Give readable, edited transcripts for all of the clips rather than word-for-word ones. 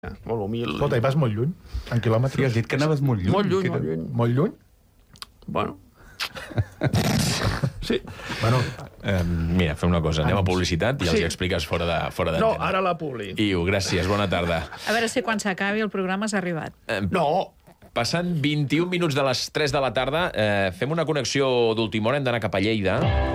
Molt humil. Escolta, i vas molt lluny, en quilòmetres. Sí, has dit que anaves molt lluny. Molt lluny, molt lluny. Molt lluny? Bueno. Sí. Bueno, Mira, fem una cosa, anem a publicitat i els hi expliques fora d'antena. No, ara la publi. Iu, gràcies, bona tarda. A veure si quan s'acabi el programa has arribat. No! Passant 21 minuts de les 3 de la tarda, fem una connexió d'última hora, hem d'anar cap a Lleida,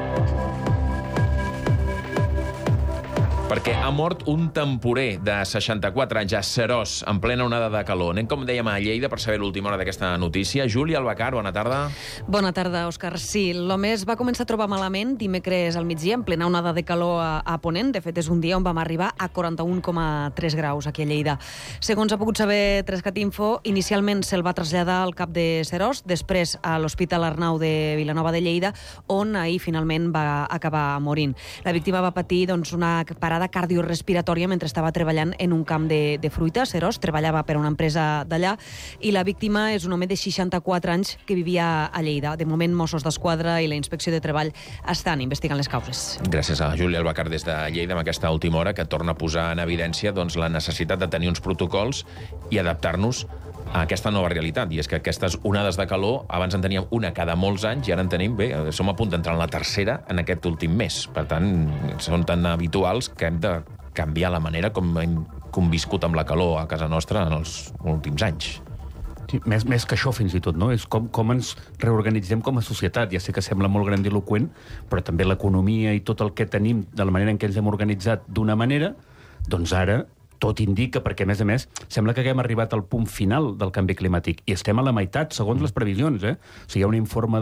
perquè ha mort un temporer de 64 anys a Seròs, en plena onada de calor. Anem, com dèiem, a Lleida per saber l'última hora d'aquesta notícia. Júlia Albacar, bona tarda. Bona tarda, Òscar. Sí, l'home es va començar a trobar malament dimecres al migdia, en plena onada de calor a Ponent. De fet, és un dia on vam arribar a 41,3 graus aquí a Lleida. Segons ha pogut saber Trescatinfo, inicialment se'l va traslladar al cap de Seròs, després a l'Hospital Arnau de Vilanova de Lleida, on ahir finalment va acabar morint. La víctima va patir una parada cardiorespiratòria mentre estava treballant en un camp de fruita. Seròs treballava per a una empresa d'allà i la víctima és un home de 64 anys que vivia a Lleida. De moment, Mossos d'Esquadra i la Inspecció de Treball estan investigant les causes. Gràcies a Júlia Albacar des de Lleida amb aquesta última hora que torna a posar en evidència la necessitat de tenir uns protocols i adaptar-nos a aquesta nova realitat. I és que aquestes onades de calor, abans en teníem una cada molts anys i ara en tenim, som a punt d'entrar en la tercera en aquest últim mes. Per tant, són tan habituals que hem de canviar la manera com hem conviscut amb la calor a casa nostra en els últims anys. Sí, més que això, fins i tot, no? És com ens reorganitzem com a societat. Ja sé que sembla molt grandiloqüent, però també l'economia i tot el que tenim, de la manera en què ens hem organitzat d'una manera, doncs ara tot indica, perquè a més, sembla que haguem arribat al punt final del canvi climàtic, i estem a la meitat, segons les previsions, O sigui, hi ha un informe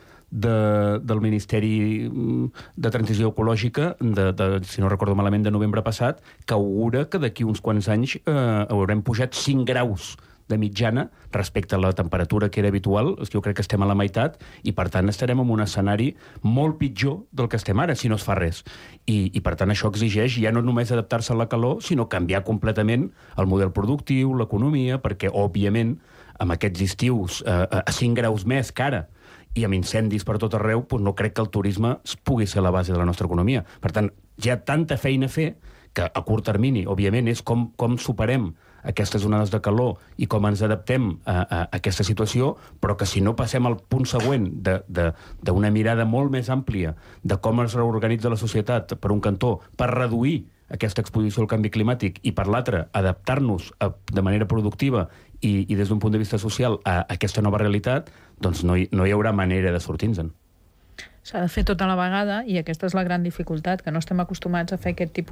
del Ministeri de Transició Ecològica, si no recordo malament, de novembre passat, que augura que d'aquí uns quants anys haurem pujat 5 graus de mitjana respecte a la temperatura que era habitual. Jo crec que estem a la meitat i, per tant, estarem en un escenari molt pitjor del que estem ara, si no es fa res. I per tant, això exigeix ja no només adaptar-se a la calor, sinó canviar completament el model productiu, l'economia, perquè, òbviament, amb aquests estius a 5 graus més que ara i amb incendis per tot arreu, no crec que el turisme pugui ser la base de la nostra economia. Per tant, hi ha tanta feina a fer que a curt termini, òbviament, és com superem aquestes onades de calor i com ens adaptem a aquesta situació, però que si no passem al punt següent d'una mirada molt més àmplia de com es reorganitza la societat per un cantó, per reduir aquesta exposició al canvi climàtic i per l'altre adaptar-nos de manera productiva i des d'un punt de vista social a aquesta nova realitat, doncs no hi haurà manera de sortir-nos-en. S'ha de fer tota la vegada i aquesta és la gran dificultat, que no estem acostumats a fer aquest tipus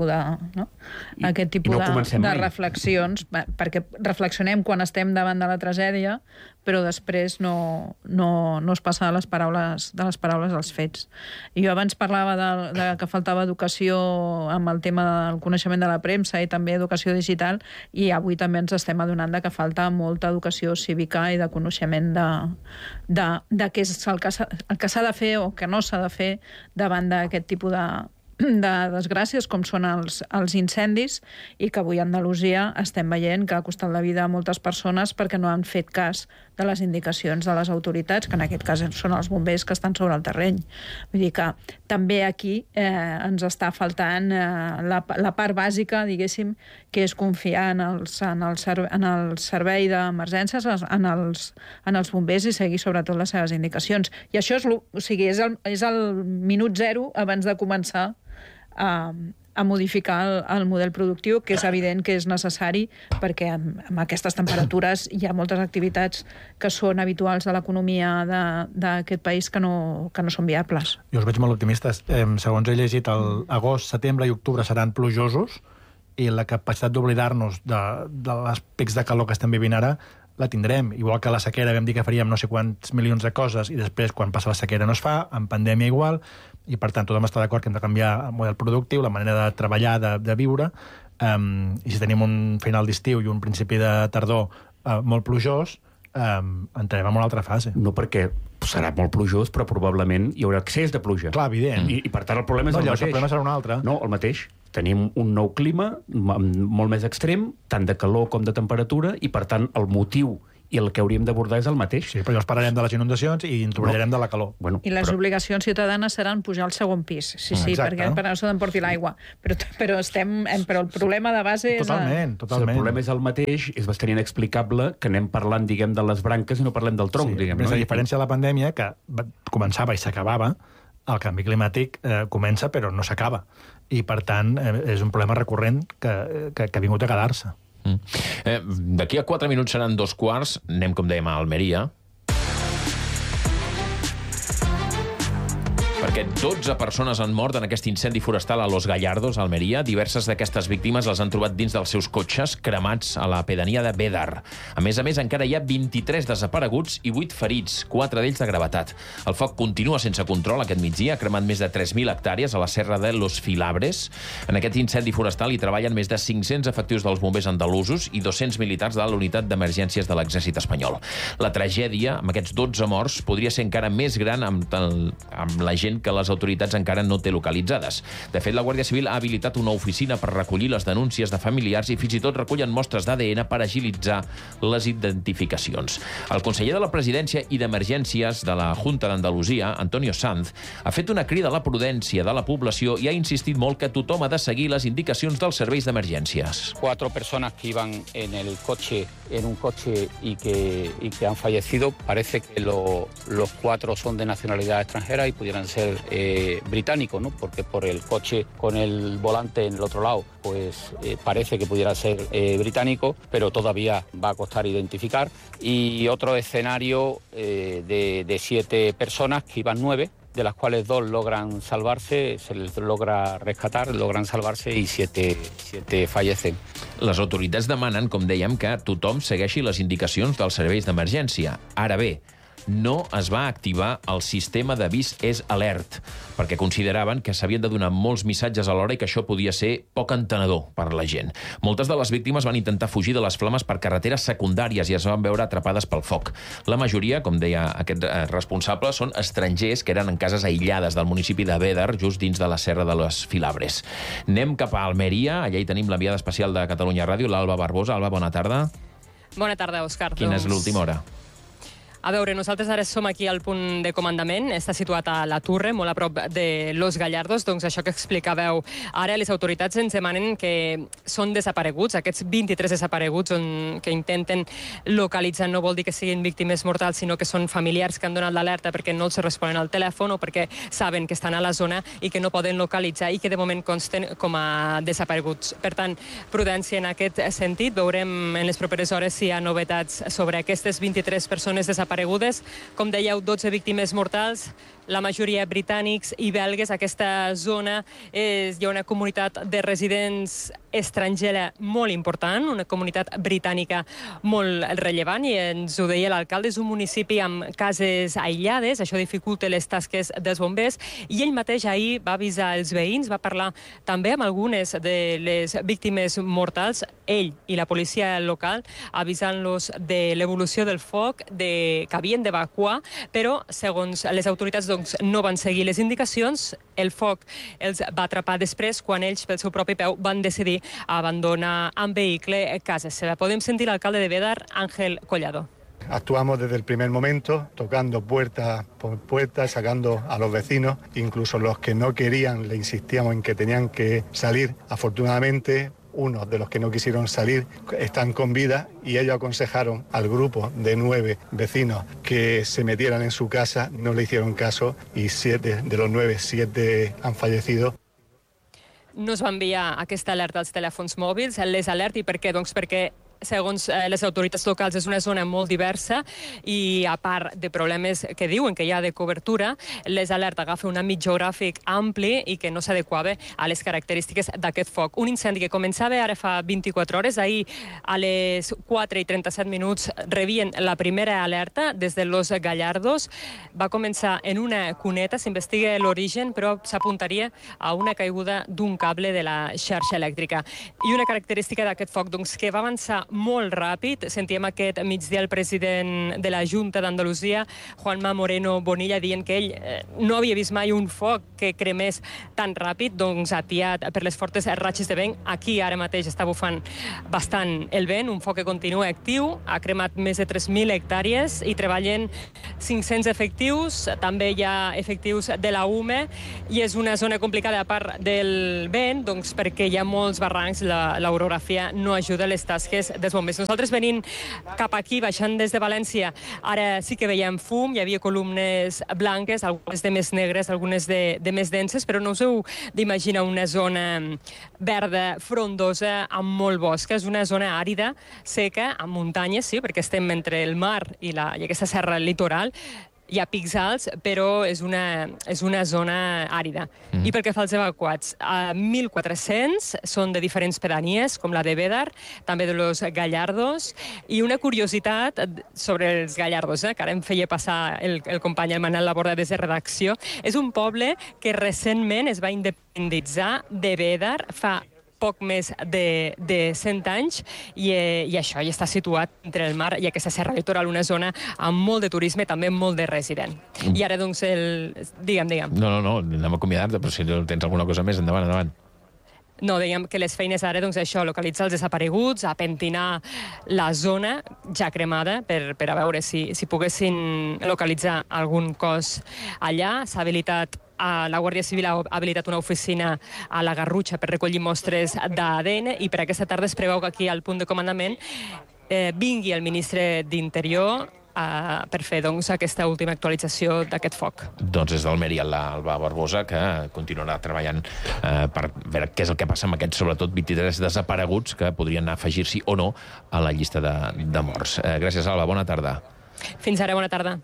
de reflexions, perquè reflexionem quan estem davant de la tragèdia, però després no es passa de les paraules als fets. I jo abans parlava de que faltava educació amb el tema del coneixement de la premsa i també educació digital, i avui també ens estem adonant que falta molta educació cívica i de coneixement de què és el que s'ha de fer o que no s'ha de fer davant d'aquest tipus de desgràcies com són els incendis, i que avui a Andalusia estem veient que ha costat la vida a moltes persones perquè no han fet cas de les indicacions de les autoritats, que en aquest cas són els bombers que estan sobre el terreny. Vull dir que també aquí ens està faltant la part bàsica, diguéssim, que és confiar en el servei d'emergències, en els bombers, i seguir sobretot les seves indicacions. I això és el minut zero abans de començar a modificar el model productiu, que és evident que és necessari perquè amb aquestes temperatures hi ha moltes activitats que són habituals de l'economia d'aquest país que no són viables. Jo us veig molt optimistes. Segons he llegit, agost, setembre i octubre seran plujosos i la capacitat d'oblidar-nos de les pics de calor que estem vivint ara la tindrem. Igual que la sequera vam dir que faríem no sé quants milions de coses i després, quan passa la sequera, no es fa, en pandèmia igual, i per tant tothom està d'acord que hem de canviar el model productiu, la manera de treballar, de viure, i si tenim un final d'estiu i un principi de tardor molt plujós, entrem en una altra fase. No, perquè serà molt plujós, però probablement hi haurà excés de pluja. Clar, evident. I per tant el problema és el mateix. El problema serà un altre. No, el mateix. Tenim un nou clima molt més extrem, tant de calor com de temperatura, i per tant el motiu i el que hauríem d'abordar és el mateix. Sí, però llavors parlarem de les inundacions i ens oblidarem de la calor. Bueno, I les obligacions ciutadanes seran pujar al segon pis. Sí, Exacte. perquè per no s'emporti l'aigua. Però el problema de base és... Totalment. Si el problema és el mateix, és bastant inexplicable que anem parlant, diguem, de les branques i no parlem del tronc, diguem. Més a diferència de la pandèmia, que començava i s'acabava, el canvi climàtic comença però no s'acaba. I, per tant, és un problema recurrent que ha vingut a quedar-se. D'aquí a 4 minuts seran 2:15, anem, com dèiem, a Almeria, perquè 12 persones han mort en aquest incendi forestal a Los Gallardos, a Almeria. Diverses d'aquestes víctimes les han trobat dins dels seus cotxes, cremats a la pedania de Bédar. A més, encara hi ha 23 desapareguts i 8 ferits, 4 d'ells de gravetat. El foc continua sense control aquest migdia, ha cremat més de 3.000 hectàrees a la serra de Los Filabres. En aquest incendi forestal hi treballen més de 500 efectius dels bombers andalusos i 200 militars de la unitat d'emergències de l'exèrcit espanyol. La tragèdia, amb aquests 12 morts, podria ser encara més gran amb la gent que les autoritats encara no té localitzades. De fet, la Guàrdia Civil ha habilitat una oficina per recollir les denúncies de familiars i fins i tot recullen mostres d'ADN per agilitzar les identificacions. El conseller de la Presidència i d'Emergències de la Junta d'Andalusia, Antonio Sanz, ha fet una crida a la prudència de la població i ha insistit molt que tothom ha de seguir les indicacions dels serveis d'emergències. 4 personas que iban en un coche y que han fallecido. Parece que los 4 son de nacionalidad extranjera y pudieran ser británicos, ¿no? Porque por el coche con el volante en el otro lado, pues parece que pudiera ser británico, pero todavía va a costar identificar. Y otro escenario de 7 personas, que iban 9, de las cuales 2 logran salvarse, se les logra rescatar, logran salvarse i 7 fallecen. Les autoritats demanen, com dèiem, que tothom segueixi les indicacions dels serveis d'emergència. Ara bé, no es va activar el sistema d'avís és alert, perquè consideraven que s'havien de donar molts missatges alhora i que això podia ser poc entenedor per la gent. Moltes de les víctimes van intentar fugir de les flames per carreteres secundàries i es van veure atrapades pel foc. La majoria, com deia aquest responsable, són estrangers que eren en cases aïllades del municipi de Bédar, just dins de la serra de les Filabres. Anem cap a Almeria, allà hi tenim l'enviada especial de Catalunya Ràdio, l'Alba Barbosa. Alba, bona tarda. Bona tarda, Òscar. Quina és l'última hora? A veure, nosaltres ara som aquí al punt de comandament, està situat a la Torre, molt a prop de Los Gallardos, doncs això que explicàveu ara, les autoritats ens demanen que són desapareguts, aquests 23 desapareguts que intenten localitzar, no vol dir que siguin víctimes mortals, sinó que són familiars que han donat l'alerta perquè no els responen al telèfon o perquè saben que estan a la zona i que no poden localitzar i que de moment consten com a desapareguts. Per tant, prudència en aquest sentit, veurem en les properes hores si hi ha novetats sobre aquestes 23 persones desaparegudes. Com dèieu, 12 víctimes mortals, la majoria britànics i belgues. Aquesta zona hi ha una comunitat de residents estrangera molt important, una comunitat britànica molt rellevant, i ens ho deia l'alcalde, és un municipi amb cases aïllades, això dificulta les tasques dels bombers, i ell mateix ahir va avisar els veïns, va parlar també amb algunes de les víctimes mortals, ell i la policia local, avisant-los de l'evolució del foc, que havien d'evacuar, però, segons les autoritats, no van seguir les indicacions. El foc els va atrapar després quan ells, pel seu propi peu, van decidir abandonar en vehicle casa seva. Podem sentir l'alcalde de Bédar, Ángel Collado. Actuamos desde el primer momento, tocando puerta por puerta, sacando a los vecinos, incluso los que no querían, le insistíamos en que tenían que salir. Afortunadamente, unos de los que no quisieron salir están con vida y ellos aconsejaron al grupo de 9 vecinos que se metieran en su casa, no le hicieron caso y 7 de los 9, 7 han fallecido. No es va enviar aquesta alerta als telèfons mòbils, les alerti per què? Doncs perquè segons les autoritats locals, és una zona molt diversa i, a part de problemes que diuen que hi ha de cobertura, les alerta agafa un àmbit geogràfic ampli i que no s'adequava a les característiques d'aquest foc. Un incendi que començava ara fa 24 hores, ahir a les 4:37 rebien la primera alerta des de Los Gallardos. Va començar en una cuneta, s'investiga l'origen, però s'apuntaria a una caiguda d'un cable de la xarxa elèctrica. I una característica d'aquest foc, doncs, que va avançar molt ràpid. Sentíem aquest migdia el president de la Junta d'Andalusia, Juanma Moreno Bonilla, dient que ell no havia vist mai un foc que cremés tan ràpid, doncs atiat per les fortes ratxes de vent. Aquí ara mateix està bufant bastant el vent, un foc que continua actiu, ha cremat més de 3.000 hectàrees i treballen 500 efectius, també hi ha efectius de la UME, i és una zona complicada a part del vent, doncs perquè hi ha molts barrancs, l'orografia no ajuda a les tasques dels bombers. Nosaltres venint cap aquí, baixant des de València, ara sí que veiem fum, hi havia columnes blanques, algunes de més negres, algunes de més denses, però no us heu d'imaginar una zona verda, frondosa, amb molt bosc. És una zona àrida, seca, amb muntanyes, sí, perquè estem entre el mar i aquesta serra litoral. Hi ha pics alts, però és una zona àrida. I pel que fa als evacuats, 1.400 són de diferents pedanies, com la de Bédar, també de los Gallardos, i una curiositat sobre els Gallardos, que ara em feia passar el company el Manel Laborda des de redacció, és un poble que recentment es va independitzar de Bédar fa poc més de 100 anys i això ja està situat entre el mar i aquesta serra litoral, una zona amb molt de turisme, també molt de resident. I ara, doncs, Digue'm. No, anem a acomiadar-te, però si tens alguna cosa més, endavant. No, dèiem que les feines ara, doncs això, localitzar els desapareguts, a pentinar la zona ja cremada per a veure si poguessin localitzar algun cos allà. S'ha habilitat la Guàrdia Civil ha habilitat una oficina a la Garrotxa per recollir mostres d'ADN i per aquesta tarda es preveu que aquí al punt de comandament vingui el ministre d'Interior per fer doncs, aquesta última actualització d'aquest foc. Doncs des d'Almeria, l'Alba Barbosa, que continuarà treballant per veure què és el que passa amb aquests, sobretot 23 desapareguts que podrien afegir-s'hi o no a la llista de morts. Gràcies, Alba. Bona tarda. Fins ara, bona tarda.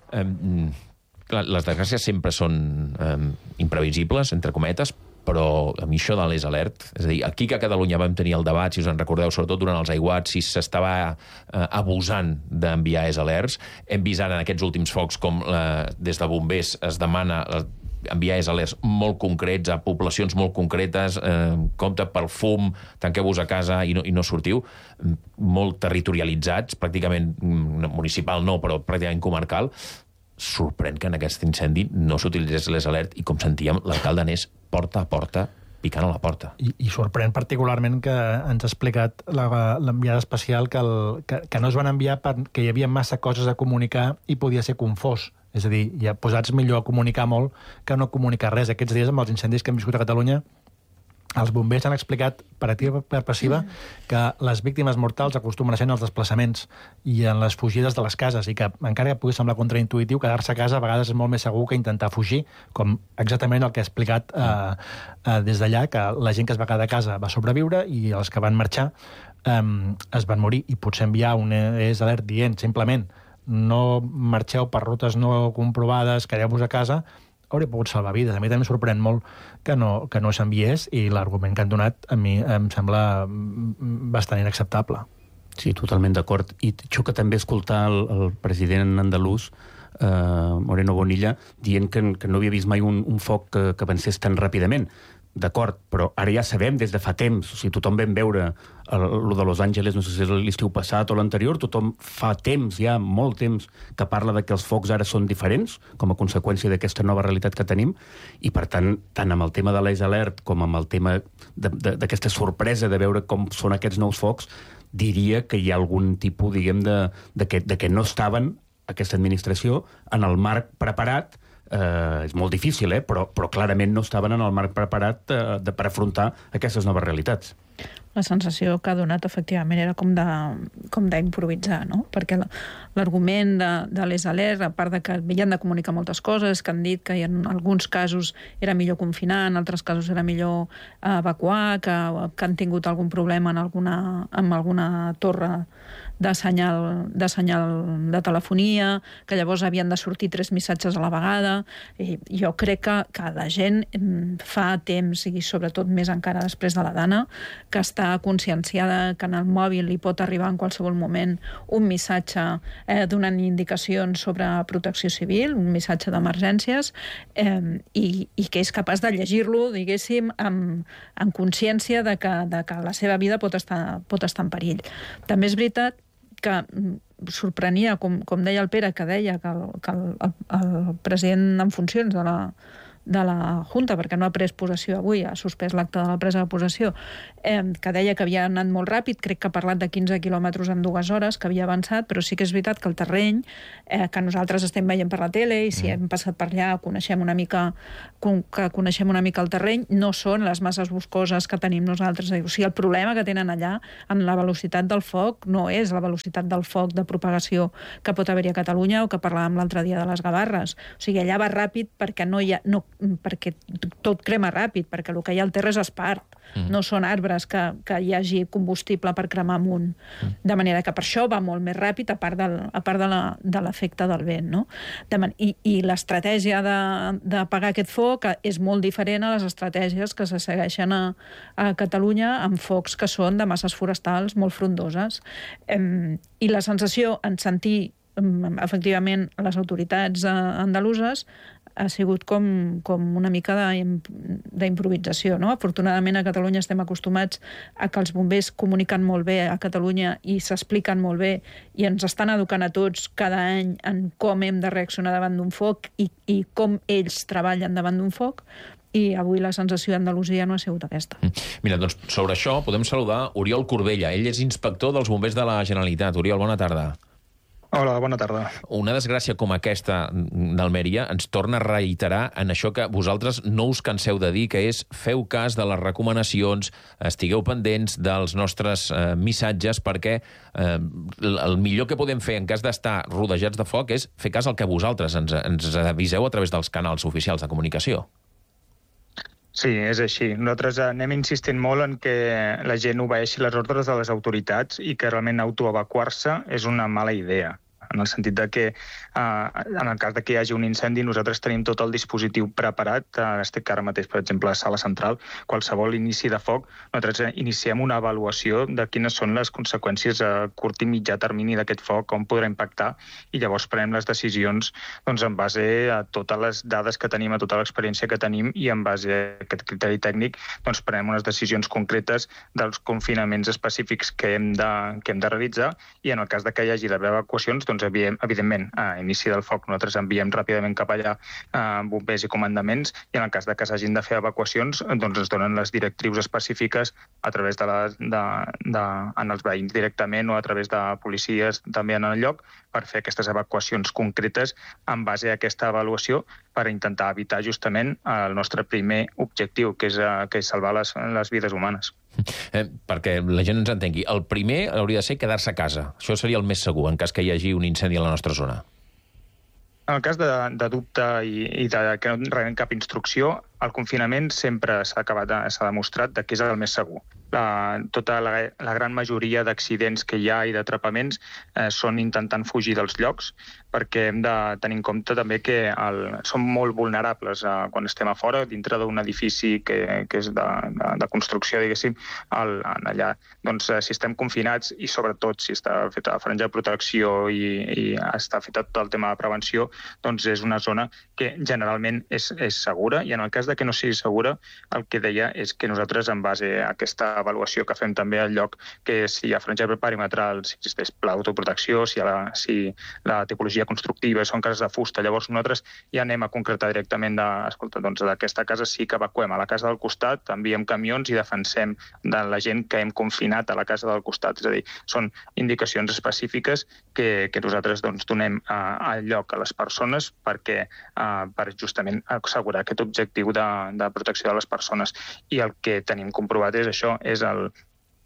Les desgràcies sempre són imprevisibles, entre cometes, però a mi això de l'ES Alert, és a dir, aquí que a Catalunya vam tenir el debat, si us en recordeu, sobretot durant els aiguats, si s'estava abusant d'enviar ES Alerts, hem vist ara en aquests últims focs com des de bombers es demana enviar ES Alerts molt concrets a poblacions molt concretes, compte pel fum, tanqueu-vos a casa i no sortiu, molt territorialitzats, pràcticament municipal no, però pràcticament comarcal. Sorprèn que en aquest incendi no s'utilitzés l'ES Alert i, com sentíem, l'alcalde anés porta a porta picant a la porta. I sorprèn particularment que ens ha explicat l'enviada especial que no es van enviar perquè hi havia massa coses a comunicar i podia ser confós. És a dir, ja posats millor a comunicar molt que no comunicar res. Aquests dies, amb els incendis que hem viscut a Catalunya, els bombers han explicat per activa i per passiva que les víctimes mortals acostumen a ser en els desplaçaments i en les fugides de les cases, i que, encara que pugui semblar contraintuïtiu, quedar-se a casa a vegades és molt més segur que intentar fugir, com exactament el que ha explicat des d'allà, que la gent que es va quedar a casa va sobreviure i els que van marxar es van morir. I potser enviar un ES Alert dient simplement no marxeu per rutes no comprovades, quedeu-vos a casa, hauria pogut salvar vides. A mi també em sorprèn molt que no s'enviés, i l'argument que han donat a mi em sembla bastant inacceptable. Sí, totalment d'acord. I xoca també escoltar el president andalús, Moreno Bonilla, dient que no havia vist mai un foc que avancés tan ràpidament. D'acord, però ara ja sabem des de fa temps, o sigui, tothom vam veure el de Los Angeles, no sé si és l'estiu passat o l'anterior, tothom fa temps, ja molt temps, que parla de que els focs ara són diferents, com a conseqüència d'aquesta nova realitat que tenim, i per tant, tant amb el tema de l'ES Alert com amb el tema d'aquesta sorpresa de veure com són aquests nous focs, diria que hi ha algun tipus, diguem, de que no estaven, aquesta administració, en el marc preparat. És molt difícil, però clarament no estaven en el marc preparat per afrontar aquestes noves realitats. La sensació que ha donat, efectivament, era com d'improvisar, no? Perquè l'argument de l'ES Alert, a part de que havien de comunicar moltes coses, que han dit que en alguns casos era millor confinar, en altres casos era millor evacuar, que han tingut algun problema amb alguna torre de senyal de telefonia, que llavors havien de sortir 3 missatges a la vegada. I jo crec que la gent fa temps, i sobretot més encara després de la Dana, que està està conscienciada que en el mòbil li pot arribar en qualsevol moment un missatge donant indicacions sobre protecció civil, un missatge d'emergències, i que és capaç de llegir-lo, diguéssim, amb consciència de que la seva vida pot estar en perill. També és veritat que sorprenia, com deia el Pere, que deia que el president en funcions de la Junta, perquè no ha pres possessió avui, ha suspès l'acte de la presa de possessió, que deia que havia anat molt ràpid, crec que ha parlat de 15 quilòmetres en 2 hores, que havia avançat, però sí que és veritat que el terreny, que nosaltres estem veient per la tele, i si hem passat per allà, coneixem una mica el terreny, no són les masses boscoses que tenim nosaltres. O sigui, el problema que tenen allà, amb la velocitat del foc, no és la velocitat del foc de propagació que pot haver-hi a Catalunya o que parlàvem l'altre dia de les Gavarres. O sigui, allà va ràpid perquè perquè tot crema ràpid, perquè el que hi ha al terra és espart, no són arbres que hi hagi combustible per cremar amunt. De manera que per això va molt més ràpid, a part de l'efecte del vent. No? I l'estratègia d'apagar aquest foc és molt diferent a les estratègies que se segueixen a Catalunya amb focs que són de masses forestals molt frondoses. I la sensació en sentir efectivament les autoritats andaluses ha sigut com una mica d'improvisació, no? Afortunadament a Catalunya estem acostumats a que els bombers comuniquen molt bé a Catalunya i s'expliquen molt bé i ens estan educant a tots cada any en com hem de reaccionar davant d'un foc i com ells treballen davant d'un foc, i avui la sensació d'Andalusia no ha sigut aquesta. Mira, doncs sobre això podem saludar Oriol Corbella. Ell és inspector dels bombers de la Generalitat. Oriol, bona tarda. Hola, bona tarda. Una desgràcia com aquesta d'Almeria ens torna a reiterar en això que vosaltres no us canseu de dir, que és feu cas de les recomanacions, estigueu pendents dels nostres missatges, perquè el millor que podem fer en cas d'estar rodejats de foc és fer cas al que vosaltres ens aviseu a través dels canals oficials de comunicació. Sí, és així. Nosaltres anem insistint molt en que la gent obeeixi les ordres de les autoritats i que realment autoevacuar-se és una mala idea. En el sentit de que, en el cas de que hi hagi un incendi, nosaltres tenim tot el dispositiu preparat. Estic ara mateix, per exemple, a Sala Central. Qualsevol inici de foc, nosaltres iniciem una avaluació de quines són les conseqüències a curt i mitjà termini d'aquest foc, com podrà impactar, i llavors prenem les decisions en base a totes les dades que tenim, a tota l'experiència que tenim, i en base a aquest criteri tècnic prenem unes decisions concretes dels confinaments específics que hem de realitzar, i en el cas de que hi hagi d'haver evacuacions, evidentment, a inici del foc nosaltres enviem ràpidament cap allà bombers i comandaments, i en el cas de que s'hagin de fer evacuacions, doncs ens donen les directrius específiques a través en els veïns directament o a través de policies també en el lloc, per fer aquestes evacuacions concretes en base a aquesta avaluació, per intentar evitar justament el nostre primer objectiu, que és salvar les vides humanes. Perquè la gent ens entengui, el primer hauria de ser quedar-se a casa. Això seria el més segur en cas que hi hagi un incendi a la nostra zona. En el cas de dubte i de que no rebem cap instrucció, el confinament sempre s'ha demostrat que és el més segur. Tota la gran majoria d'accidents que hi ha i d'atrapaments són intentant fugir dels llocs, perquè hem de tenir en compte també que som molt vulnerables quan estem a fora, dintre d'un edifici que és de construcció, diguéssim, allà. Doncs si estem confinats, i sobretot si està feta la franja de protecció i està feta tot el tema de prevenció, doncs és una zona que generalment és segura, i en el cas de que no sigui segura, el que deia és que nosaltres, en base a aquesta avaluació que fem també al lloc, que si hi ha franja perimetral, si existeix pla d'autoprotecció, si la tipologia constructiva són cases de fusta, llavors nosaltres ja anem a concretar directament d'aquesta casa sí que evacuem. A la casa del costat enviem camions i defensem de la gent que hem confinat a la casa del costat. És a dir, són indicacions específiques que nosaltres donem al lloc a les persones per justament assegurar aquest objectiu de protecció de les persones. I el que tenim comprovat és això, és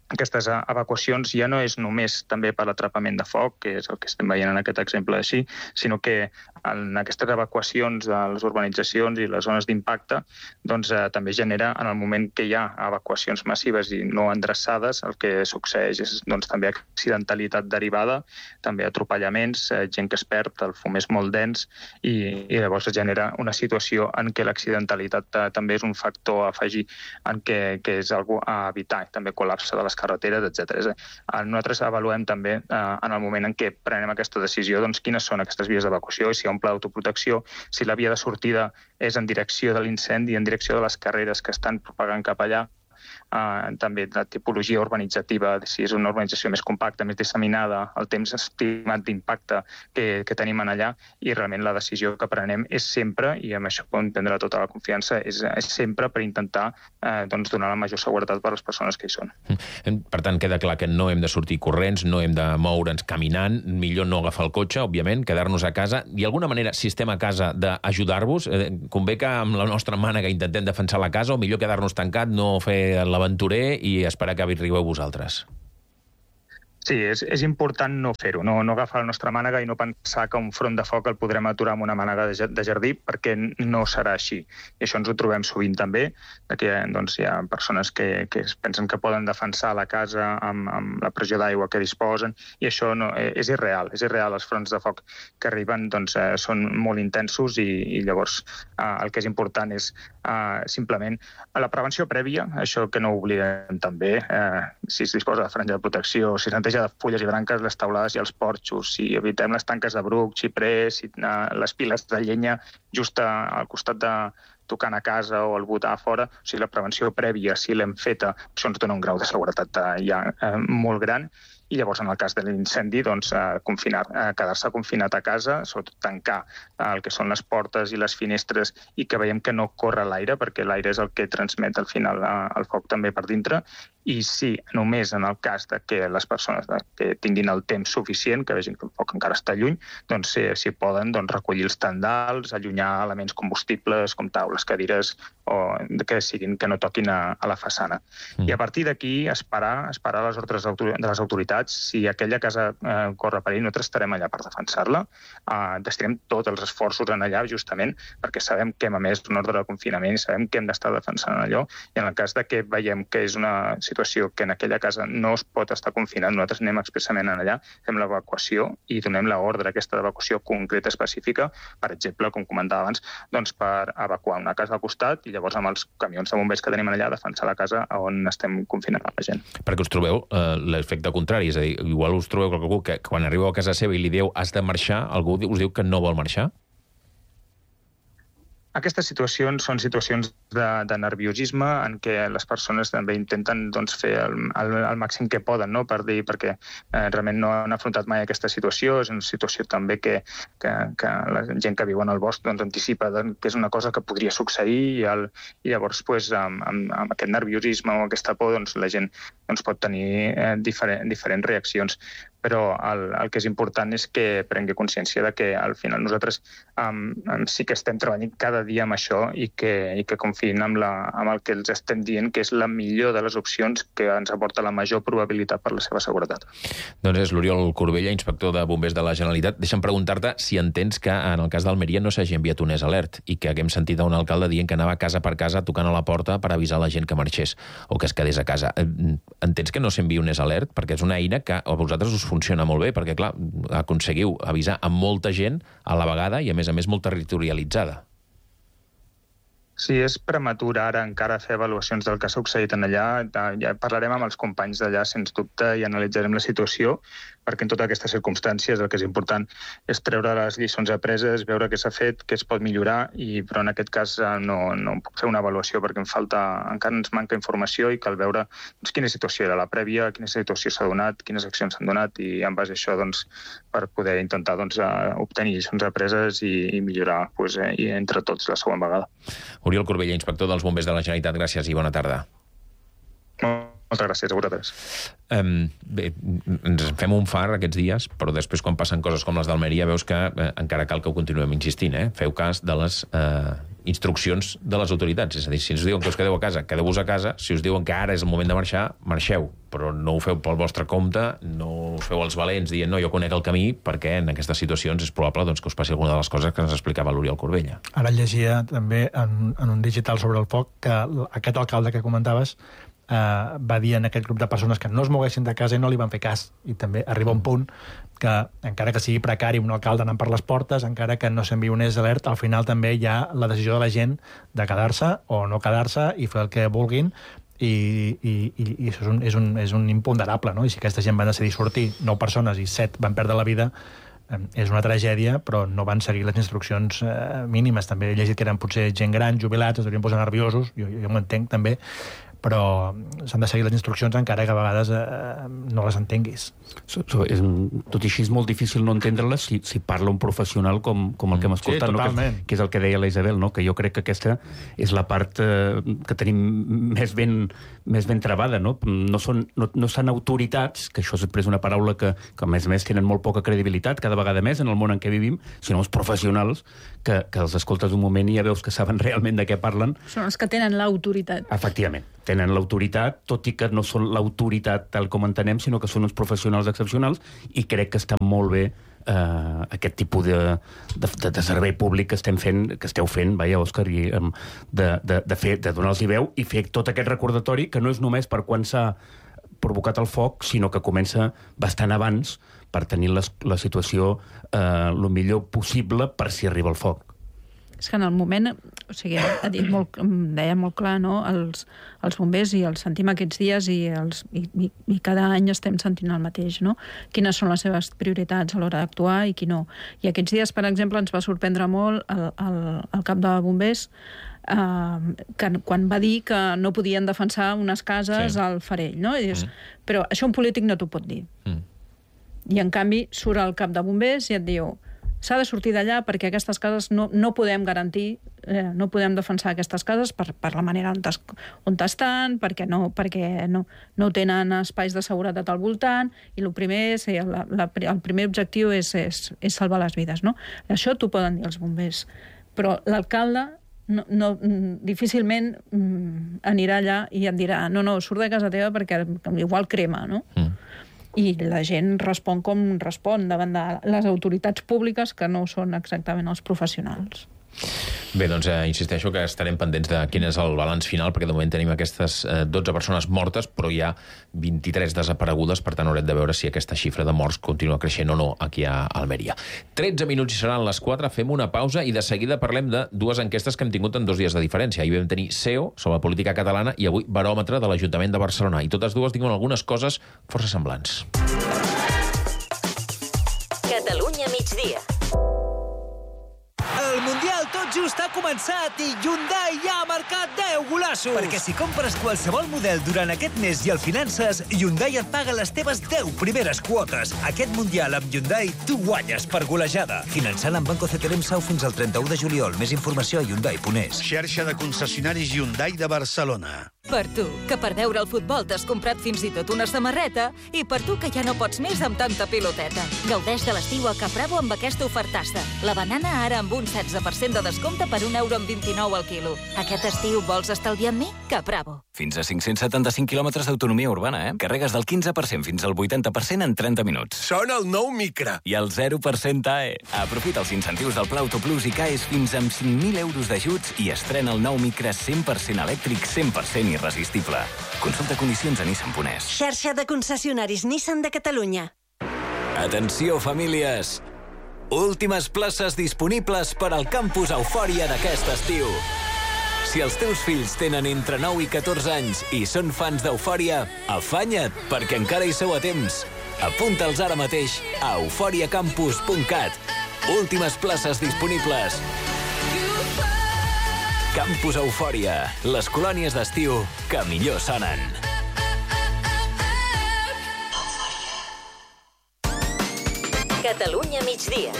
aquestes evacuacions ja no és només també per l'atrapament de foc, que és el que estem veient en aquest exemple així, sinó que en aquestes evacuacions de les urbanitzacions i les zones d'impacte doncs, també genera, en el moment que hi ha evacuacions massives i no endreçades, el que succeeix és doncs, també accidentalitat derivada, també atropellaments, gent que es perd, el fum és molt dens i llavors es genera una situació en què l'accidentalitat també és un factor a afegir, en què és algú a evitar, també col·lapse de les carreteres, etc. Nosaltres avaluem també en el moment en què prenem aquesta decisió doncs, quines són aquestes vies d'evacuació i si hi ha un pla d'autoprotecció, si la via de sortida és en direcció de l'incendi, en direcció de les carreres que estan propagant cap allà, també la tipologia urbanitzativa, si és una urbanització més compacta, més disseminada, el temps estimat d'impacte que tenim en allà i realment la decisió que prenem és sempre, i amb això podem prendre tota la confiança, és sempre per intentar doncs, donar la major seguretat per a les persones que hi són. Per tant, queda clar que no hem de sortir corrents, no hem de moure'ns caminant, millor no agafar el cotxe, òbviament, quedar-nos a casa i d'alguna manera, si estem a casa, d'ajudar-vos. Convé que amb la nostra mànega intentem defensar la casa o millor quedar-nos tancat, no fer l'aventurer i esperar que arribeu vosaltres? Sí, és important no fer-ho, no agafar la nostra mànega i no pensar que un front de foc el podrem aturar amb una mànega de jardí, perquè no serà així. I això ens ho trobem sovint també, que doncs, hi ha persones que es pensen que poden defensar la casa amb la pressió d'aigua que disposen, i això no, és irreal. És irreal. Els fronts de foc que arriben doncs, són molt intensos i llavors el que és important és simplement la prevenció prèvia, això que no oblidem també, si es disposa de franja de protecció, si s'enteja de fulles i branques, les taulades i els porxos, si evitem les tanques de bruc, xiprers, les piles de llenya just al costat de tocant a casa o al botar a fora, o sigui, la prevenció prèvia, si l'hem feta, això ens dona un grau de seguretat ja molt gran. I llavors, en el cas de l'incendi, doncs, quedar-se confinat a casa, sobretot tancar el que són les portes i les finestres i que veiem que no corre l'aire, perquè l'aire és el que transmet al final el foc també per dintre. I sí, només en el cas de que les persones que tinguin el temps suficient, que vegin que el foc encara està lluny, doncs si poden recollir els tendals, allunyar elements combustibles com taules, cadires, o que no toquin a la façana. I a partir d'aquí esperar les ordres de les autoritats. Si aquella casa corre perill, nosaltres estarem allà per defensar-la. Destinem tots els esforços en allà, justament, perquè sabem que hem emès una ordre de confinament i sabem que hem d'estar defensant allò. I en el cas de que veiem que és una situació que en aquella casa no es pot estar confinat, nosaltres anem expressament allà, fem l'evacuació i donem l'ordre aquesta d'evacuació concreta específica, per exemple, com comentava abans, doncs per evacuar una casa al costat i llavors amb els camions de bombers que tenim allà defensar la casa on estem confinant la gent. Perquè us trobeu l'efecte contrari, és a dir, igual us trobeu que algú que quan arribeu a casa seva i li dieu has de marxar, algú us diu que no vol marxar? Aquestes situacions són situacions de nerviosisme en què les persones també intenten fer el màxim que poden, no? Perquè realment no han afrontat mai aquesta situació. És una situació també que la gent que viu en el bosc anticipa que és una cosa que podria succeir i llavors amb aquest nerviosisme o aquesta por la gent pot tenir diferents reaccions. Però el que és important és que prengui consciència de que al final nosaltres sí que estem treballant cada dia amb això i que confiïn amb el que els estem dient que és la millor de les opcions que ens aporta la major probabilitat per la seva seguretat. Doncs és l'Oriol Corbella, inspector de Bombers de la Generalitat. Deixa'm preguntar-te si entens que en el cas d'Almeria no s'hagi enviat un alert i que haguem sentit a un alcalde dient que anava casa per casa tocant a la porta per avisar la gent que marxés o que es quedés a casa. Entens que no s'envia un alert? Perquè és una eina que a vosaltres us funciona molt bé, perquè, clar, aconseguiu avisar a molta gent a la vegada i, a més, molt territorialitzada. Sí, és prematur ara encara fer avaluacions del que ha succeït en allà. Ja parlarem amb els companys d'allà, sens dubte, i analitzarem la situació, perquè en totes aquestes circumstàncies el que és important és treure les lliçons apreses, veure què s'ha fet, què es pot millorar, però en aquest cas no puc fer una avaluació perquè encara ens manca informació i cal veure quina situació era la prèvia, quina situació s'ha donat, quines accions s'han donat i en base a això per poder intentar obtenir lliçons apreses i millorar i entre tots la següent vegada. Oriol Corbella, inspector dels Bombers de la Generalitat, gràcies i bona tarda. Moltes gràcies a vosaltres. Bé, ens fem un far aquests dies, però després quan passen coses com les d'Almeria veus que encara cal que ho continuem insistint. Feu cas de les instruccions de les autoritats. És a dir, si ens diuen que us quedeu a casa, quedeu-vos a casa. Si us diuen que ara és el moment de marxar, marxeu. Però no ho feu pel vostre compte, no us feu els valents dient no, jo conec el camí, perquè en aquestes situacions és probable doncs, que us passi alguna de les coses que ens explicava l'Oriol Corbella. Ara llegia també en un digital sobre el foc que aquest alcalde que comentaves va dir en aquest grup de persones que no es moguessin de casa i no li van fer cas. I també arriba un punt que, encara que sigui precari un alcalde anant per les portes, encara que no s'enviï un alert, al final també hi ha la decisió de la gent de quedar-se o no quedar-se i fer el que vulguin, i això és un imponderable, no? I si aquesta gent van decidir sortir 9 persones i 7 van perdre la vida, és una tragèdia, però no van seguir les instruccions mínimes. També he llegit que eren potser gent gran, jubilats, es devien posar nerviosos, jo m'ho entenc també, però s'han de seguir les instruccions encara que a vegades no les entenguis. Tot i així és molt difícil no entendre-les si parla un professional com el que hem escoltat, sí, que és el que deia la Isabel, no? Que jo crec que aquesta és la part que tenim més ben travada, no? No són autoritats, que això és una paraula que a més tenen molt poca credibilitat cada vegada més en el món en què vivim, sinó els professionals que els escoltes un moment i ja veus que saben realment de què parlen. Són els que tenen l'autoritat. Efectivament, tenen l'autoritat, tot i que no són l'autoritat tal com entenem, sinó que són uns professionals excepcionals, i crec que està molt bé aquest tipus de servei públic que esteu fent, Òscar, i de donar-los veu i fer tot aquest recordatori que no és només per quan s'ha provocat el foc, sinó que comença bastant abans per tenir la situació el millor possible per si arriba el foc. És que en el moment, o sigui, deia molt clar, no? Els bombers, i els sentim aquests dies i cada any estem sentint el mateix, no? Quines són les seves prioritats a l'hora d'actuar i qui no. I aquests dies, per exemple, ens va sorprendre molt el cap de bombers quan va dir que no podien defensar unes cases al Farell, no? I dius, però això un polític no t'ho pot dir. I en canvi surt el cap de bombers i et diu s'ha de sortir d'allà perquè aquestes cases no podem garantir, no podem defensar aquestes cases per la manera on estan, perquè no tenen espais de seguretat al voltant, i el primer objectiu és salvar les vides, no? Això t'ho poden dir els bombers, però l'alcalde difícilment anirà allà i et dirà no, surt de casa teva perquè igual crema, no? I la gent respon com respon davant de les autoritats públiques, que no són exactament els professionals. Bé, doncs insisteixo que estarem pendents de quin és el balanç final, perquè de moment tenim aquestes 12 persones mortes, però hi ha 23 desaparegudes, per tant haurem de veure si aquesta xifra de morts continua creixent o no aquí a Almeria. 13 minuts i seran les 4, fem una pausa i de seguida parlem de dues enquestes que hem tingut en 2 dies de diferència. Ahir vam tenir SEO sobre la política catalana i avui baròmetre de l'Ajuntament de Barcelona, i totes dues diuen algunes coses força semblants. Catalunya migdia. El Mundial tot just ha començat i Hyundai ja ha marcat 10 golassos. Perquè si compres qualsevol model durant aquest mes i el finances, Hyundai et paga les teves 10 primeres quotes. Aquest Mundial amb Hyundai tu guanyes per golejada. Finançant amb Banco CTLM Sau fins al 31 de juliol. Més informació a Hyundai.es. Xarxa de concessionaris Hyundai de Barcelona. Per tu, que per veure el futbol t'has comprat fins i tot una samarreta, i per tu que ja no pots més amb tanta piloteta. Gaudeix de l'estiu a Capravo amb aquesta ofertassa. La banana ara amb un 16% de descompte per €1,29 al quilo. Aquest estiu vols estalviar amb mi? Capravo. Fins a 575 quilòmetres d'autonomia urbana, Carregues del 15% fins al 80% en 30 minuts. Sona el nou Micra. I el 0% TAE. Aprofita els incentius del Pla Autoplus i caes fins amb 5.000 euros d'ajuts i estrena el nou Micra 100% elèctric, 100% irresistible. Consulta condicions a Nissan.es. Xarxa de concessionaris Nissan de Catalunya. Atenció, famílies! Últimes places disponibles per al campus Eufòria d'aquest estiu. Si els teus fills tenen entre 9 i 14 anys i són fans d'Eufòria, afanya't, perquè encara hi sou a temps. Apunta'ls ara mateix a euforiacampus.cat. Últimes places disponibles. Campus Eufòria, les colònies d'estiu que millor sonen. Catalunya migdia.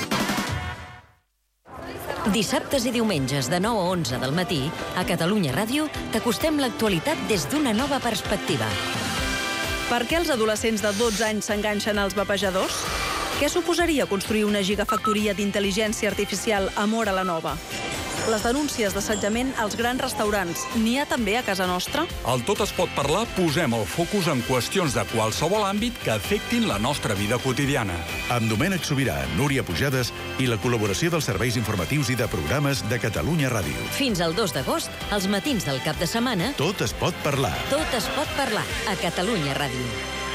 Dissabtes i diumenges de 9 a 11 del matí, a Catalunya Ràdio, t'acostem l'actualitat des d'una nova perspectiva. Per què els adolescents de 12 anys s'enganxen als vapejadors? Què suposaria construir una gigafactoria d'intel·ligència artificial a Móra la Nova? Les denúncies d'assetjament als grans restaurants, n'hi ha també a casa nostra? Al Tot es pot parlar posem el focus en qüestions de qualsevol àmbit que afectin la nostra vida quotidiana. Amb Domènec Sobirà, Núria Pujades i la col·laboració dels serveis informatius i de programes de Catalunya Ràdio. Fins al 2 d'agost, als matins del cap de setmana... Tot es pot parlar. Tot es pot parlar a Catalunya Ràdio.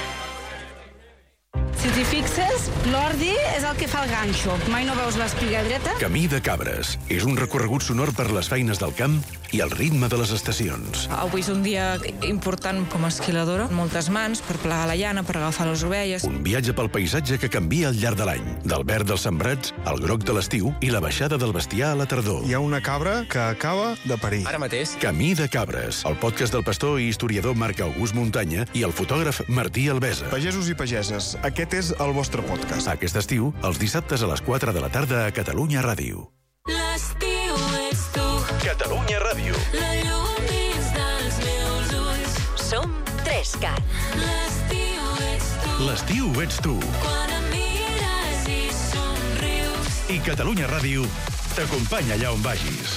Si t'hi fixes, l'ordi és el que fa el ganxo. Mai no veus l'espiga dreta? Camí de Cabres. És un recorregut sonor per les feines del camp i el ritme de les estacions. Avui és un dia important com a esquiladora. Moltes mans per plegar la llana, per agafar les ovelles. Un viatge pel paisatge que canvia al llarg de l'any. Del verd dels sembrats al groc de l'estiu i la baixada del bestiar a la tardor. Hi ha una cabra que acaba de parir. Ara mateix. Camí de Cabres. El podcast del pastor i historiador Marc August Muntanya i el fotògraf Martí Albesa. Pagesos i pageses, aquest és el vostre podcast. Aquest estiu, els dissabtes a les 4 de la tarda a Catalunya Ràdio. L'estiu ets tu. Catalunya Ràdio. La llum dins dels meus ulls. Som 3CAT. L'estiu ets tu. L'estiu ets tu. Quan em mires i somrius. I Catalunya Ràdio t'acompanya allà on vagis.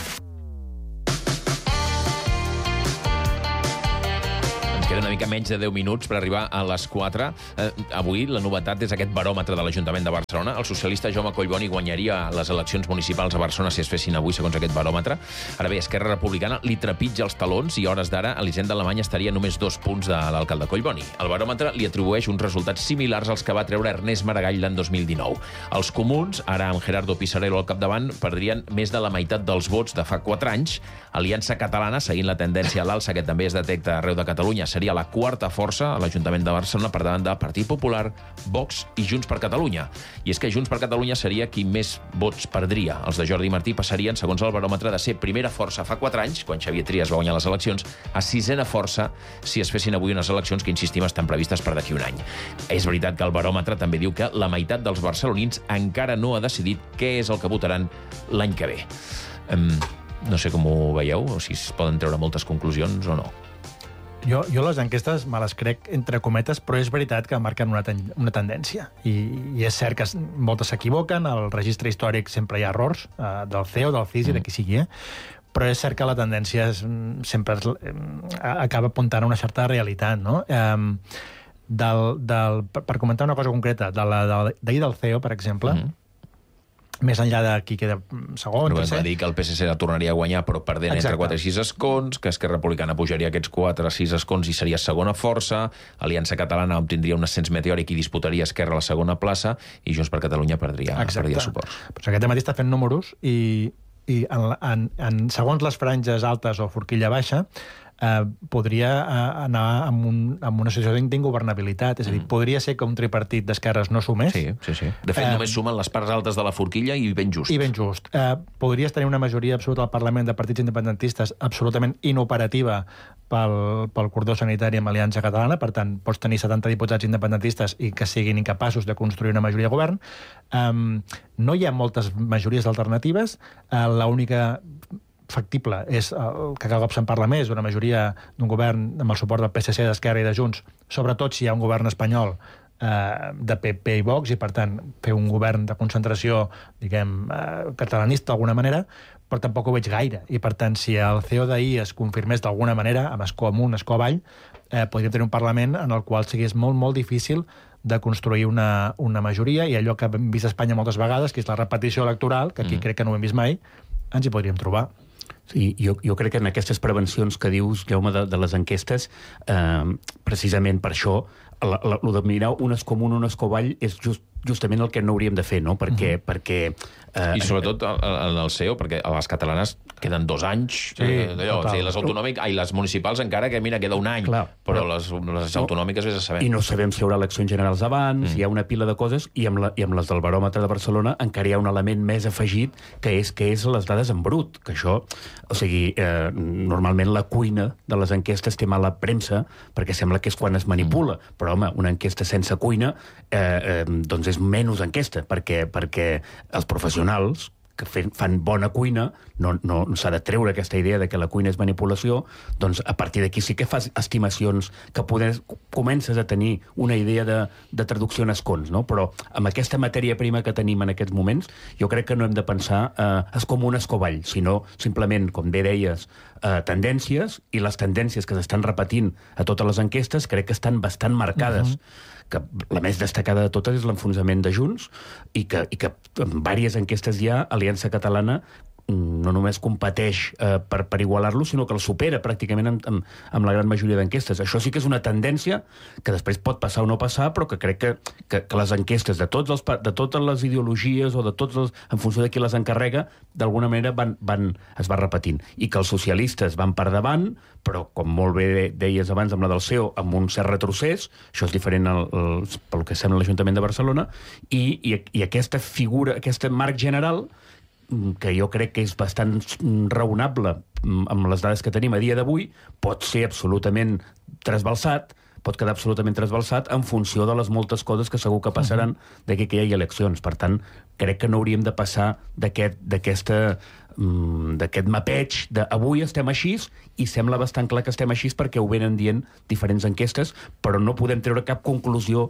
Queden una mica menys de 10 minuts per arribar a les 4. Avui la novetat és aquest baròmetre de l'Ajuntament de Barcelona. El socialista Jaume Collboni guanyaria les eleccions municipals a Barcelona si es fessin avui, segons aquest baròmetre. Ara bé, Esquerra Republicana li trepitja els talons i hores d'ara Elisenda Alemany estaria només 2 punts de l'alcalde Collboni. El baròmetre li atribueix uns resultats similars als que va treure Ernest Maragall l'any 2019. Els comuns, ara amb Gerardo Pisarello al capdavant, perdrien més de la meitat dels vots de fa 4 anys. Aliança Catalana, seguint la tendència a l'alça que també es detecta arreu de Catalunya, seria la quarta força a l'Ajuntament de Barcelona per davant del Partit Popular, Vox i Junts per Catalunya. I és que Junts per Catalunya seria qui més vots perdria. Els de Jordi Martí passarien, segons el baròmetre, de ser primera força fa 4 anys, quan Xavier Trias va guanyar les eleccions, a 6a força si es fessin avui unes eleccions que, insistim, estan previstes per d'aquí un any. És veritat que el baròmetre també diu que la meitat dels barcelonins encara no ha decidit què és el que votaran l'any que ve. No sé com ho veieu, o si es poden treure moltes conclusions o no. Jo les enquestes me les crec entre cometes, però és veritat que marquen una tendència. I és cert que moltes s'equivoquen, al registre històric sempre hi ha errors, del CEO, del CIS i de qui sigui, però és cert que la tendència sempre acaba apuntant a una certa realitat, no? Per comentar una cosa concreta, d'ahir del CEO, per exemple, més enllà de qui queda segon, tercer... Va dir que el PSC la tornaria a guanyar, però perdent entre 4 i 6 escons, que Esquerra Republicana pujaria aquests 4 a 6 escons i seria segona força, Aliança Catalana obtindria un ascens meteòric i disputaria Esquerra a la segona plaça, i Junts per Catalunya perdria suports. Pues aquest matí està fent números i segons les franges altes o forquilla baixa, podria anar amb una situació d'ingovernabilitat. És a dir, podria ser que un tripartit d'esquerres no sumés. Sí. De fet, només sumen les parts altes de la forquilla i ben just. I ben just. Podries tenir una majoria absoluta al Parlament de partits independentistes absolutament inoperativa pel cordó sanitari amb Aliança Catalana. Per tant, pots tenir 70 diputats independentistes i que siguin incapaços de construir una majoria de govern. No hi ha moltes majories alternatives. L'única factible és el que cada cop se'n parla més, una majoria d'un govern amb el suport del PSC, d'Esquerra i de Junts, sobretot si hi ha un govern espanyol de PP i Vox, i per tant fer un govern de concentració, diguem, catalanista d'alguna manera, però tampoc ho veig gaire. I per tant, si el CEO d'ahir es confirmés d'alguna manera, amb escó amunt, escó avall, podríem tenir un Parlament en el qual sigués molt, molt difícil de construir una majoria, i allò que hem vist a Espanya moltes vegades, que és la repetició electoral, que aquí crec que no ho hem vist mai, ens hi podríem trobar. Sí, jo crec que en aquestes prevencions que dius, Jaume, de les enquestes, precisament per això, el de mirar un escó amunt, un escó avall, és justament el que no hauríem de fer, no? Perquè I sobretot el CEO, perquè a les catalanes queden 2 anys, les municipals encara que, mira, queda un any, però les autonòmiques vés a saber. I no sabem si hi haurà eleccions generals abans, hi ha una pila de coses, i amb les del baròmetre de Barcelona encara hi ha un element més afegit, que és les dades en brut, que això, o sigui, normalment la cuina de les enquestes té mala premsa, perquè sembla que és quan es manipula, però, home, una enquesta sense cuina, doncs és menys enquesta, perquè els professionals fan bona cuina, no s'ha de treure aquesta idea de que la cuina és manipulació, doncs a partir d'aquí sí que fas estimacions, que comences a tenir una idea de traducció en escons, no? Però amb aquesta matèria prima que tenim en aquests moments, jo crec que no hem de pensar és com un escovall, sinó simplement, com bé deies, tendències, i les tendències que s'estan repetint a totes les enquestes crec que estan bastant marcades. Que la més destacada de totes és l'enfonsament de Junts i que en diverses enquestes ja Aliança Catalana no només competeix per igualar-lo, sinó que el supera pràcticament amb la gran majoria d'enquestes. Això sí que és una tendència que després pot passar o no passar, però que crec que les enquestes de totes les ideologies o de en funció de qui les encarrega, d'alguna manera es va repetint. I que els socialistes van per davant, però, com molt bé deies abans amb la del CEO, amb un cert retrocés, això és diferent pel que sembla l'Ajuntament de Barcelona, i aquesta figura, aquest marc general, que jo crec que és bastant raonable amb les dades que tenim a dia d'avui, pot ser absolutament trasbalsat, pot quedar absolutament trasbalsat en funció de les moltes coses que segur que passaran d'aquí que hi hagi eleccions. Per tant, crec que no hauríem de passar d'aquest mapeig d'avui estem així, i sembla bastant clar que estem així perquè ho venen dient diferents enquestes, però no podem treure cap conclusió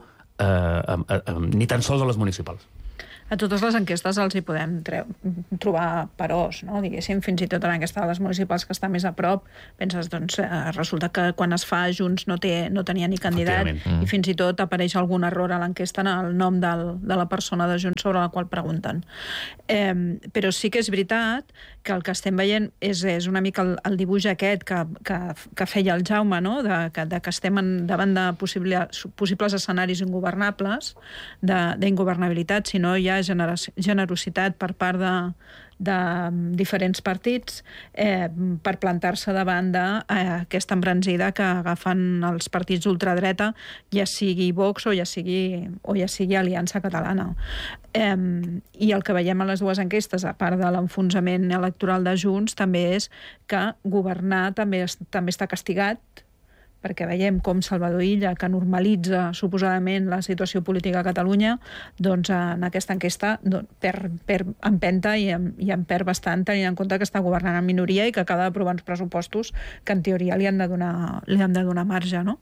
ni tan sols a les municipals. A totes les enquestes els hi podem trobar peròs, no? Diguéssim, fins i tot en aquesta de les municipals que està més a prop, penses, doncs, resulta que quan es fa Junts no tenia ni candidat, i fins i tot apareix algun error a l'enquesta en el nom de la persona de Junts sobre la qual pregunten. Però sí que és veritat que el que estem veient és una mica el dibuix aquest que feia el Jaume, no? De que estem davant de possibles escenaris ingovernables, d'ingovernabilitat, si no hi ha generositat per part de diferents partits per plantar-se davant d'aquesta embranzida que agafen els partits d'ultradreta, ja sigui Vox o ja sigui Aliança Catalana. I el que veiem a les dues enquestes, a part de l'enfonsament electoral de Junts, també és que governar també està castigat, perquè veiem com Salvador Illa, que normalitza suposadament la situació política a Catalunya, doncs en aquesta enquesta perd empenta i en perd bastant, tenint en compte que està governant en minoria i que acaba d'aprovar uns pressupostos que en teoria li han de donar marge, no?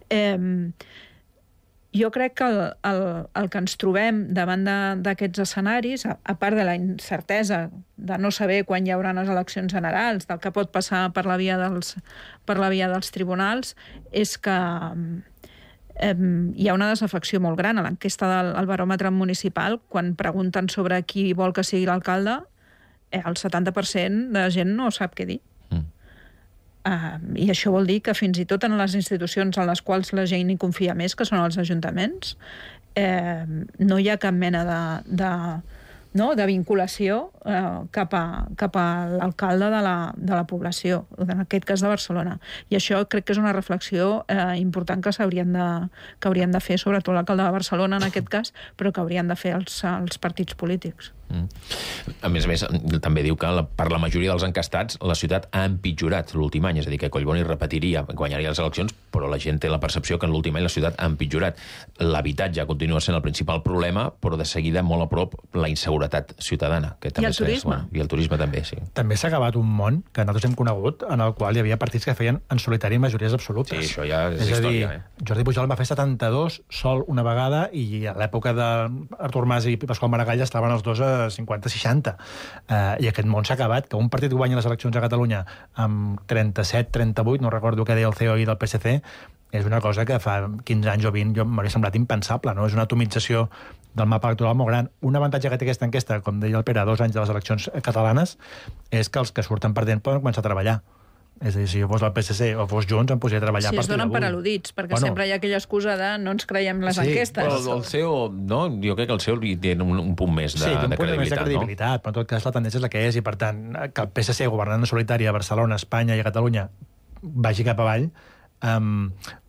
Jo crec que el que ens trobem davant d'aquests escenaris, a part de la incertesa de no saber quan hi haurà les eleccions generals, del que pot passar per la via dels tribunals, és que hi ha una desafecció molt gran. A l'enquesta del baròmetre municipal, quan pregunten sobre qui vol que sigui l'alcalde, el 70% de gent no sap què dir. I això vol dir que fins i tot en les institucions en les quals la gent hi confia més, que són els ajuntaments, no hi ha cap mena de vinculació cap a l'alcalde de la població, en aquest cas de Barcelona. I això crec que és una reflexió important que haurien de fer, sobretot l'alcalde de Barcelona en aquest cas, però que haurien de fer els partits polítics. A més, també diu que per la majoria dels encastats la ciutat ha empitjorat l'últim any, és a dir, que Collboni repetiria, guanyaria les eleccions, però la gent té la percepció que en l'últim any la ciutat ha empitjorat. L'habitatge continua sent el principal problema, però de seguida molt a prop la inseguretat ciutadana. Que també I el turisme. I el turisme també, sí. També s'ha acabat un món que nosaltres hem conegut, en el qual hi havia partits que feien en solitari majories absolutes. Sí, això ja és història. Jordi Pujol va fer 72 sol una vegada, i a l'època d'Artur Mas i Pasqual Maragall estaven els dos a 50-60. I aquest món s'ha acabat, que un partit guanya les eleccions a Catalunya amb 37-38, no recordo què deia el CEO del PSC, és una cosa que fa 15 anys o 20 m'hauria semblat impensable, no? És una atomització del mapa electoral molt gran. Un avantatge que té aquesta enquesta, com deia el Pere, 2 anys de les eleccions catalanes, és que els que surten perdent poden començar a treballar. És a dir, si jo fos el PSC o fos Junts, em posaria a treballar a partir d'avui. Sí, es donen per al·ludits, perquè sempre hi ha aquella excusa de no ens creiem les enquestes. Però el CEO, no? Jo crec que el CEO li té un punt més de credibilitat, no? Sí, un punt més de credibilitat, però en tot cas la tendència és la que és, i per tant, que el PSC governant en solitari a Barcelona, Espanya i a Catalunya vagi cap avall,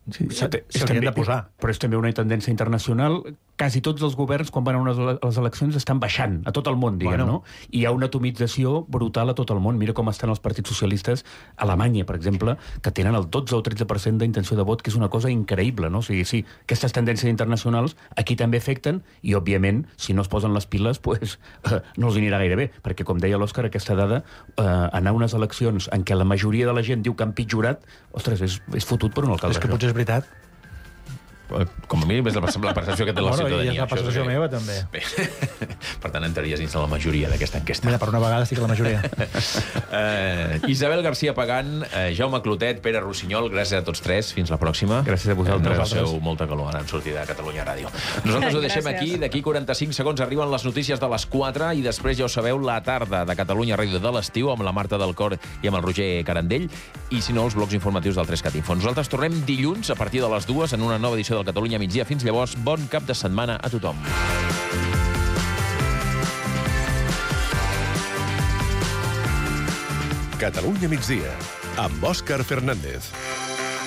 s'haurien de posar. Però és també una tendència internacional. Quasi tots els governs, quan van a les eleccions, estan baixant a tot el món, diguem, no? I hi ha una atomització brutal a tot el món. Mira com estan els partits socialistes a Alemanya, per exemple, que tenen el 12 o 13% d'intenció de vot, que és una cosa increïble, no? O sigui, sí, aquestes tendències internacionals aquí també afecten i, òbviament, si no es posen les piles, pues, no els anirà gaire bé, perquè, com deia l'Òscar, aquesta dada, anar a unes eleccions en què la majoria de la gent diu que han pitjorat, ostres, és fotut per un alcalde. És que potser és veritat. Com a mínim és la percepció que té la ciutadania. I és la percepció meva, també. Bé. Per tant, entraries dins de la majoria d'aquesta enquesta. Mira, per una vegada sí que la majoria. Isabel García Pagant, Jaume Clotet, Pere Rossinyol, gràcies a tots tres. Fins la pròxima. Gràcies a vosaltres. Passeu molta calor ara en sortir de Catalunya Ràdio. Nosaltres ho deixem aquí. D'aquí 45 segons arriben les notícies de les 4 i després, ja ho sabeu, la tarda de Catalunya Ràdio de l'estiu amb la Marta del Cor i amb el Roger Carandell. I, si no, els blocs informatius del 3CAT Info. Nosaltres tornem dilluns a partir de les 2 en una nova edició del Catalunya Migdia. Fins llavors, bon cap de setmana a tothom. Catalunya Migdia, amb Òscar Fernández.